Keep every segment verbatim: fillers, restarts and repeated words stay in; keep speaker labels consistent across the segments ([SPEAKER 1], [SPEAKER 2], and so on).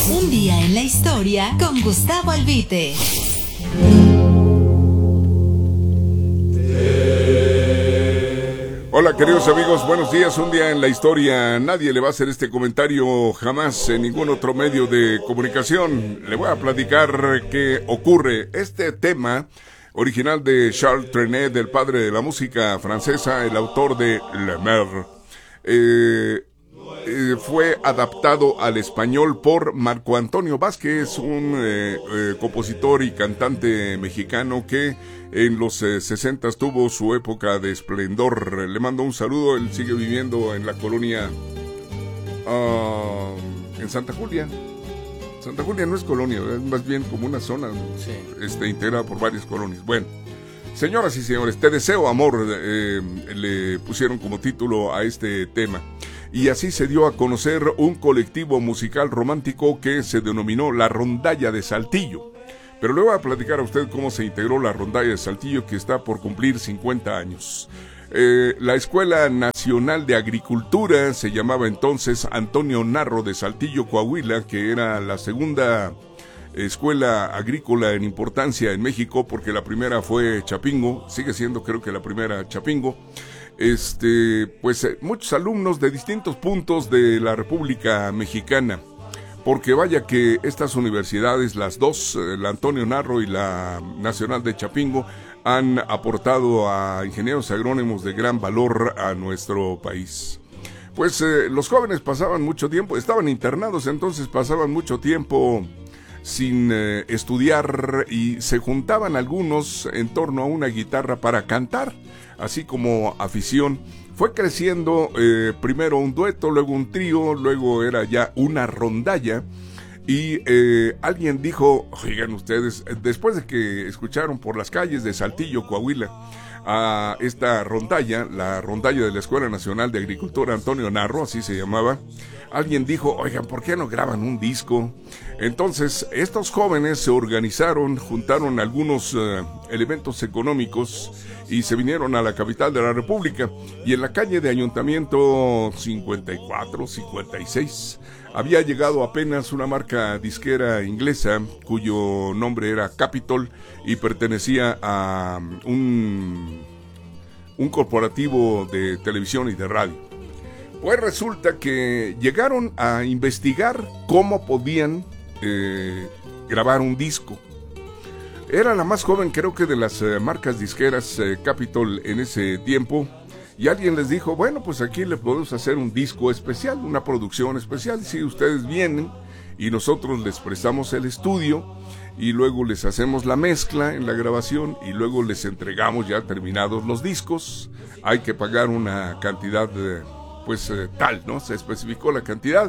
[SPEAKER 1] Un día en la historia con Gustavo Albite.
[SPEAKER 2] Hola queridos amigos, buenos días. Un día en la historia. Nadie le va a hacer este comentario jamás en ningún otro medio de comunicación. Le voy a platicar qué ocurre. Este tema, original de Charles Trenet, del padre de la música francesa, el autor de Le Mer, eh, eh, fue adaptado al español por Marco Antonio Vázquez, un eh, eh, compositor y cantante mexicano que en los eh, sesentas tuvo su época de esplendor. Le mando un saludo. Él sigue viviendo en la colonia uh, en Santa Julia. Santa Julia no es colonia, es más bien como una zona, sí, este, integrada por varias colonias. Bueno, señoras y señores, Te deseo amor, eh, le pusieron como título a este tema. Y así se dio a conocer un colectivo musical romántico que se denominó La Rondalla de Saltillo. Pero le voy a platicar a usted cómo se integró la Rondalla de Saltillo, que está por cumplir cincuenta años. Eh, la Escuela Nacional de Agricultura se llamaba entonces Antonio Narro de Saltillo, Coahuila, que era la segunda escuela agrícola en importancia en México, porque la primera fue Chapingo, sigue siendo creo que la primera Chapingo. Este, pues eh, muchos alumnos de distintos puntos de la República Mexicana. Porque vaya que estas universidades, las dos, la Antonio Narro y la Nacional de Chapingo, han aportado a ingenieros agrónomos de gran valor a nuestro país. Pues eh, los jóvenes pasaban mucho tiempo, estaban internados, entonces pasaban mucho tiempo sin eh, estudiar y se juntaban algunos en torno a una guitarra para cantar, así como afición. Fue creciendo eh, primero un dueto, luego un trío, luego era ya una rondalla. Y eh, alguien dijo, oigan ustedes, después de que escucharon por las calles de Saltillo, Coahuila, a esta rondalla, la rondalla de la Escuela Nacional de Agricultura Antonio Narro, así se llamaba, alguien dijo, oigan, ¿por qué no graban un disco? Entonces, estos jóvenes se organizaron, juntaron algunos uh, elementos económicos y se vinieron a la capital de la República. Y en la calle de Ayuntamiento cincuenta y cuatro, cincuenta y seis, había llegado apenas una marca disquera inglesa cuyo nombre era Capitol y pertenecía a un, un corporativo de televisión y de radio. Pues resulta que llegaron a investigar cómo podían eh, grabar un disco. Era la más joven, creo que de las eh, marcas disqueras eh, Capitol en ese tiempo. Y alguien les dijo, bueno, pues aquí le podemos hacer un disco especial, una producción especial. Si ustedes vienen y nosotros les prestamos el estudio y luego les hacemos la mezcla en la grabación y luego les entregamos ya terminados los discos. Hay que pagar una cantidad de... pues eh, tal, ¿no? Se especificó la cantidad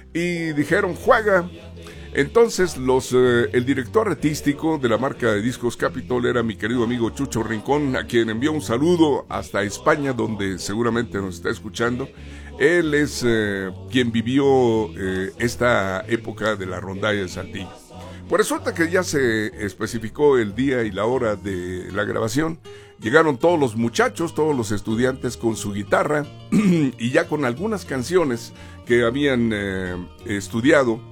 [SPEAKER 2] y dijeron, juega. Entonces los eh, el director artístico de la marca de discos Capitol era mi querido amigo Chucho Rincón, a quien envió un saludo hasta España, donde seguramente nos está escuchando. Él es eh, quien vivió eh, esta época de la rondalla de Saltillo. Pues resulta que ya se especificó el día y la hora de la grabación. Llegaron todos los muchachos, todos los estudiantes con su guitarra y ya con algunas canciones que habían eh, estudiado.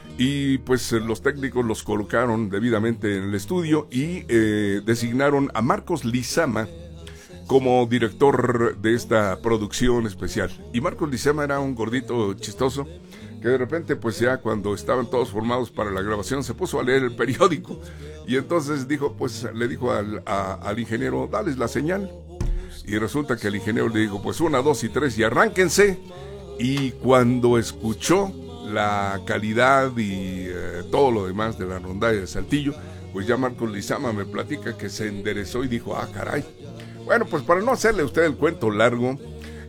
[SPEAKER 2] Y pues los técnicos los colocaron debidamente en el estudio y eh, designaron a Marcos Lizama como director de esta producción especial. Y Marcos Lizama era un gordito chistoso que de repente, pues ya cuando estaban todos formados para la grabación, se puso a leer el periódico y entonces dijo, pues le dijo al, a, al ingeniero, dales la señal. Y resulta que el ingeniero le dijo, pues una, dos y tres y arránquense. Y cuando escuchó la calidad y eh, todo lo demás de la rondalla de Saltillo, pues ya Marcos Lizama me platica que se enderezó y dijo, ah, caray. Bueno, pues para no hacerle a usted el cuento largo,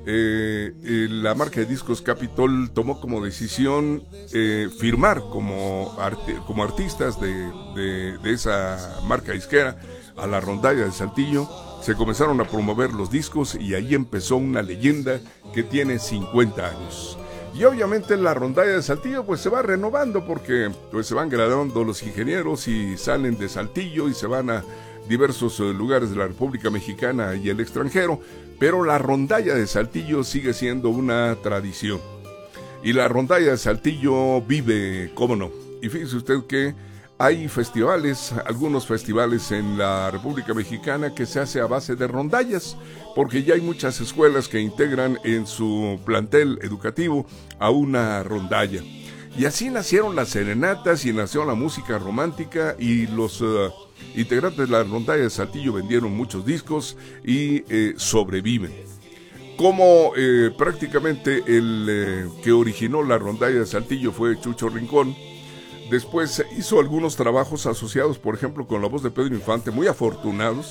[SPEAKER 2] eh, eh, la marca de discos Capitol tomó como decisión eh, firmar como, art- como artistas de, de, de esa marca disquera a la rondalla de Saltillo. Se comenzaron a promover los discos y ahí empezó una leyenda que tiene cincuenta años. Y obviamente la rondalla de Saltillo pues se va renovando porque pues se van graduando los ingenieros y salen de Saltillo y se van a diversos uh, lugares de la República Mexicana y el extranjero, pero la rondalla de Saltillo sigue siendo una tradición. Y la rondalla de Saltillo vive, cómo no, y fíjese usted que hay festivales, algunos festivales en la República Mexicana que se hace a base de rondallas, porque ya hay muchas escuelas que integran en su plantel educativo a una rondalla. Y así nacieron las serenatas y nació la música romántica, y los uh, integrantes de la rondalla de Saltillo vendieron muchos discos y eh, sobreviven. Como eh, prácticamente el eh, que originó la rondalla de Saltillo fue Chucho Rincón, después hizo algunos trabajos asociados, por ejemplo, con la voz de Pedro Infante, muy afortunados,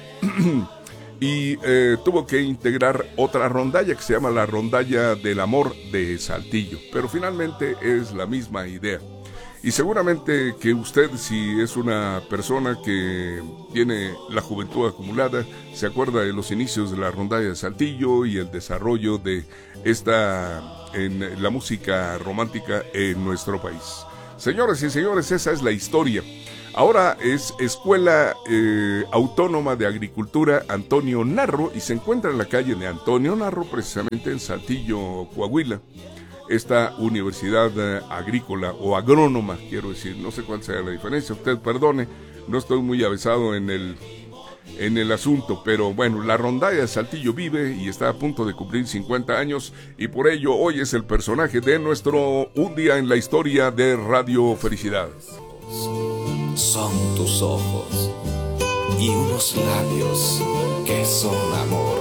[SPEAKER 2] y eh, tuvo que integrar otra rondalla que se llama la Rondalla del Amor de Saltillo, pero finalmente es la misma idea. Y seguramente que usted, si es una persona que tiene la juventud acumulada, se acuerda de los inicios de la rondalla de Saltillo y el desarrollo de esta en la música romántica en nuestro país. Señoras y señores, esa es la historia. Ahora es Escuela eh, Autónoma de Agricultura Antonio Narro, y se encuentra en la calle de Antonio Narro, precisamente en Saltillo, Coahuila. Esta universidad eh, agrícola o agrónoma, quiero decir, no sé cuál sea la diferencia, usted perdone, no estoy muy avesado en el, en el asunto, pero bueno, la rondalla de Saltillo vive y está a punto de cumplir cincuenta años, y por ello hoy es el personaje de nuestro Un Día en la Historia de Radio Felicidad.
[SPEAKER 3] Son tus ojos y unos labios que son amor.